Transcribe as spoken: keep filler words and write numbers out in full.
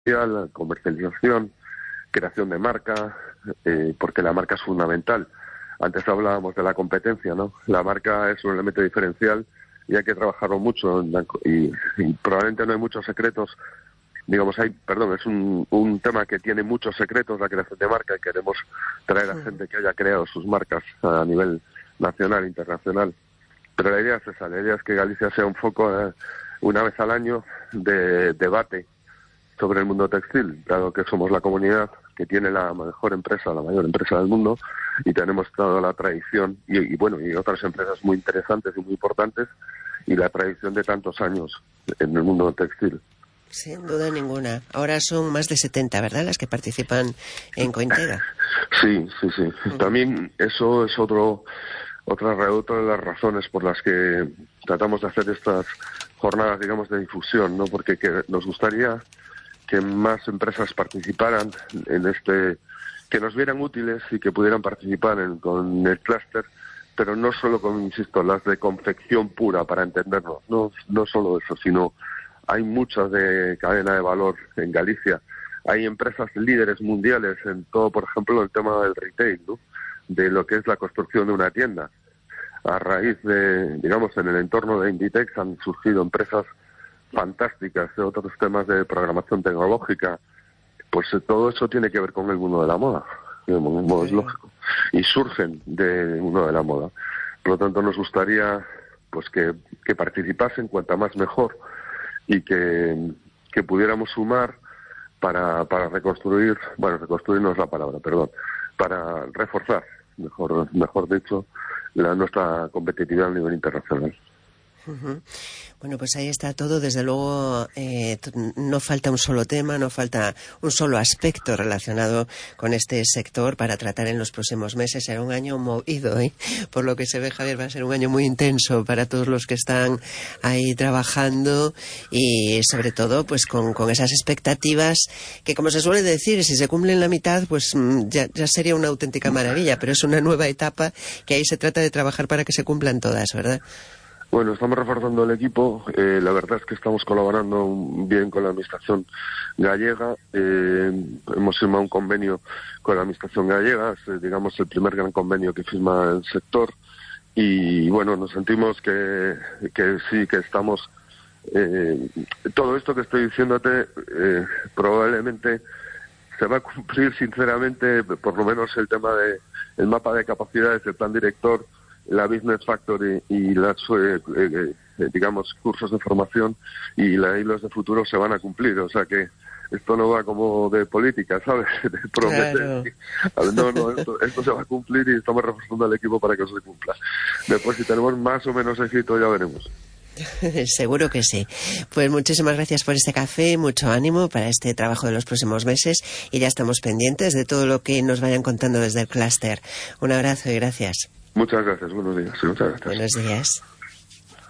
la comercialización, creación de marca, eh, porque la marca es fundamental. Antes hablábamos de la competencia, ¿no? La marca es un elemento diferencial y hay que trabajarlo mucho y, y probablemente no hay muchos secretos. Digamos, hay, perdón, es un, un tema que tiene muchos secretos, la creación de marca, y queremos traer a gente que haya creado sus marcas a nivel nacional, internacional. Pero la idea es esa, la idea es que Galicia sea un foco eh, una vez al año de debate sobre el mundo textil, dado que somos la comunidad que tiene la mejor empresa, la mayor empresa del mundo, y tenemos toda la tradición, y, y bueno, y otras empresas muy interesantes y muy importantes, y la tradición de tantos años en el mundo textil. Sin duda ninguna. Ahora son más de setenta, ¿verdad?, las que participan en Cointega. Sí, sí, sí. Uh-huh. También eso es otro, otra, otra de las razones por las que tratamos de hacer estas jornadas, digamos, de difusión, ¿no? Porque que nos gustaría que más empresas participaran en este, que nos vieran útiles y que pudieran participar en, con el clúster, pero no solo con, insisto, las de confección pura, para entendernos, no, no solo eso, sino hay muchas de cadena de valor en Galicia. Hay empresas líderes mundiales en todo, por ejemplo, el tema del retail, ¿no? De lo que es la construcción de una tienda. A raíz de, digamos, en el entorno de Inditex han surgido empresas fantásticas de otros temas de programación tecnológica. Pues todo eso tiene que ver con el mundo de la moda, de modo es lógico, y surgen del mundo de la moda. Por lo tanto, nos gustaría pues que, que participasen, cuanta más mejor, y que, que pudiéramos sumar para, para reconstruir, bueno, reconstruir no es la palabra, perdón, para reforzar, mejor, mejor dicho, la, nuestra competitividad a nivel internacional. Uh-huh. Bueno, pues ahí está todo. Desde luego eh, no falta un solo tema, no falta un solo aspecto relacionado con este sector para tratar en los próximos meses. Será un año movido, ¿eh? Por lo que se ve, Javier, va a ser un año muy intenso para todos los que están ahí trabajando, y sobre todo pues con, con esas expectativas que, como se suele decir, si se cumplen la mitad, pues ya, ya sería una auténtica maravilla, pero es una nueva etapa que ahí se trata de trabajar para que se cumplan todas, ¿verdad? Bueno, estamos reforzando el equipo. Eh, la verdad es que estamos colaborando bien con la Administración gallega. Eh, hemos firmado un convenio con la Administración gallega, es, eh, digamos, el primer gran convenio que firma el sector. Y bueno, nos sentimos que, que sí, que estamos... Eh, todo esto que estoy diciéndote eh, probablemente se va a cumplir, sinceramente, por lo menos el tema de el mapa de capacidades, el plan director, la Business Factory y las, eh, eh, digamos, cursos de formación y la hilos de futuro se van a cumplir. O sea que esto no va como de política, ¿sabes? De prometer. Claro. No, no, esto, esto se va a cumplir y estamos reforzando al equipo para que eso se cumpla. Después, si tenemos más o menos éxito, ya veremos. Seguro que sí. Pues muchísimas gracias por este café, mucho ánimo para este trabajo de los próximos meses, y ya estamos pendientes de todo lo que nos vayan contando desde el clúster. Un abrazo y gracias. Muchas gracias, buenos días. Sí, muchas gracias. Buenos días.